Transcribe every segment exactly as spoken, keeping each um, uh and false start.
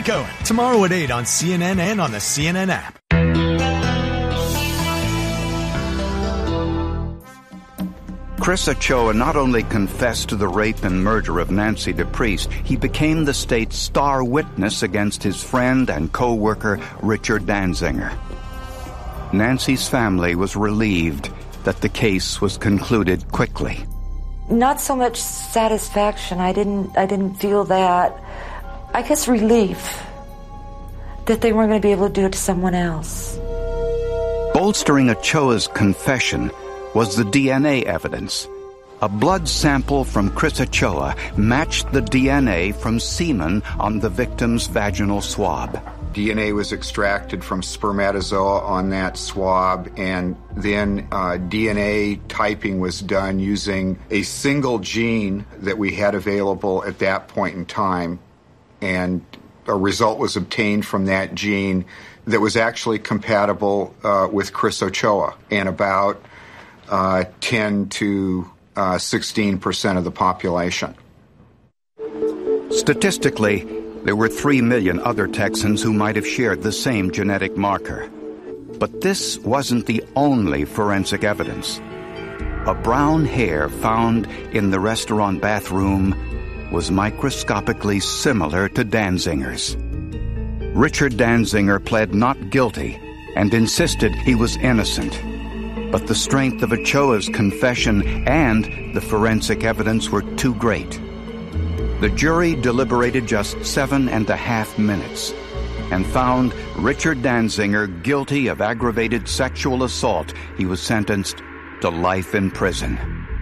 Cohen, tomorrow at eight on C N N and on the C N N app. Chris Ochoa not only confessed to the rape and murder of Nancy DePriest, he became the state's star witness against his friend and co-worker Richard Danziger. Nancy's family was relieved that the case was concluded quickly. Not so much satisfaction. I didn't I didn't feel that. I guess relief that they weren't going to be able to do it to someone else. Bolstering Ochoa's confession was the D N A evidence. A blood sample from Chris Ochoa matched the D N A from semen on the victim's vaginal swab. D N A was extracted from spermatozoa on that swab, and then uh, D N A typing was done using a single gene that we had available at that point in time, and a result was obtained from that gene that was actually compatible uh, with Chris Ochoa and about uh, ten to sixteen percent of the population. Statistically, there were three million other Texans who might have shared the same genetic marker. But this wasn't the only forensic evidence. A brown hair found in the restaurant bathroom was microscopically similar to Danziger's. Richard Danziger pled not guilty and insisted he was innocent. But the strength of Ochoa's confession and the forensic evidence were too great. The jury deliberated just seven and a half minutes and found Richard Danziger guilty of aggravated sexual assault. He was sentenced to life in prison.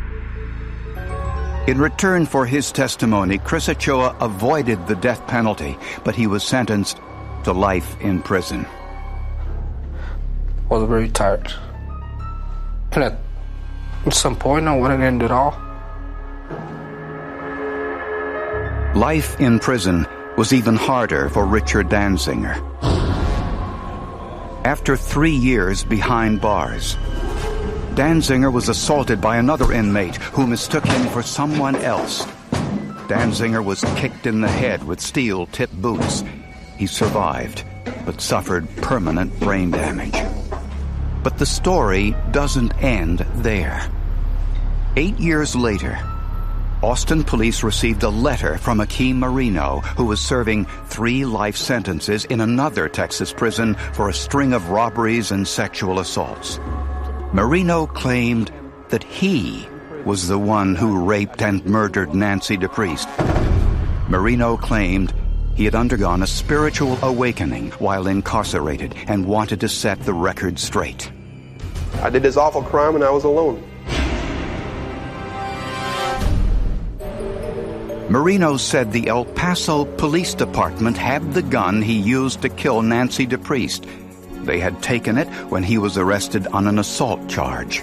In return for his testimony, Chris Ochoa avoided the death penalty, but he was sentenced to life in prison. I was very tired. And at some point, I wanted to end it all. Life in prison was even harder for Richard Danziger. After three years behind bars, Danziger was assaulted by another inmate who mistook him for someone else. Danziger was kicked in the head with steel-tipped boots. He survived, but suffered permanent brain damage. But the story doesn't end there. Eight years later, Austin police received a letter from Akeem Marino, who was serving three life sentences in another Texas prison for a string of robberies and sexual assaults. Marino claimed that he was the one who raped and murdered Nancy DePriest. Marino claimed he had undergone a spiritual awakening while incarcerated and wanted to set the record straight. I did this awful crime and I was alone. Marino said the El Paso Police Department had the gun he used to kill Nancy DePriest. They had taken it when he was arrested on an assault charge.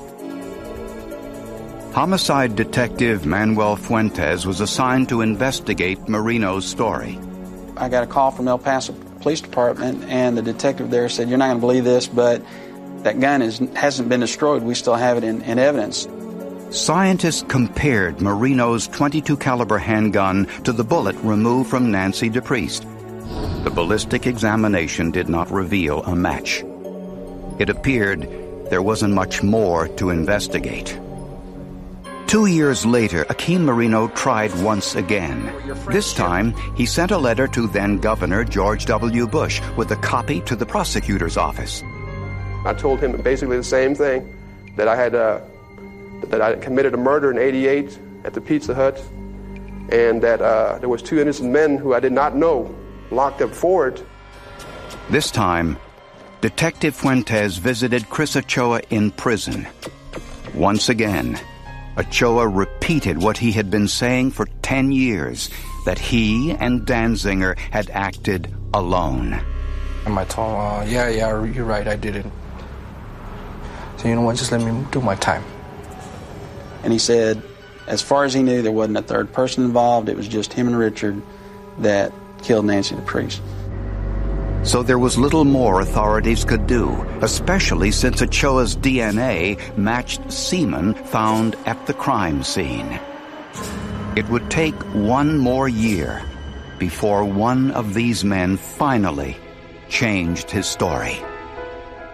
Homicide detective Manuel Fuentes was assigned to investigate Marino's story. I got a call from El Paso Police Department, and the detective there said, "You're not going to believe this, but that gun is, hasn't been destroyed. We still have it in, in evidence." Scientists compared Marino's twenty-two caliber handgun to the bullet removed from Nancy DePriest. The ballistic examination did not reveal a match. It appeared there wasn't much more to investigate. Two years later, Akeem Marino tried once again. This time, he sent a letter to then-Governor George W. Bush with a copy to the prosecutor's office. I told him basically the same thing, that I had uh, that I committed a murder in eighty-eight at the Pizza Hut, and that uh, there was two innocent men who I did not know locked up for it. This time, Detective Fuentes visited Chris Ochoa in prison. Once again, Ochoa repeated what he had been saying for ten years, that he and Danziger had acted alone. And I told him, uh, yeah, yeah, you're right, I did it. So you know what, just let me do my time. And he said, as far as he knew, there wasn't a third person involved. It was just him and Richard that killed Nancy DePriest. So there was little more authorities could do, especially since Ochoa's D N A matched semen found at the crime scene. It would take one more year before one of these men finally changed his story.